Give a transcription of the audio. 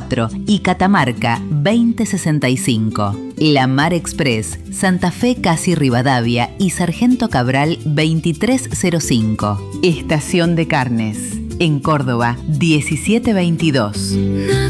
24 y Catamarca 2065. La Mar Express, Santa Fe Casi Rivadavia y Sargento Cabral 2305. Estación de Carnes, en Córdoba 1722.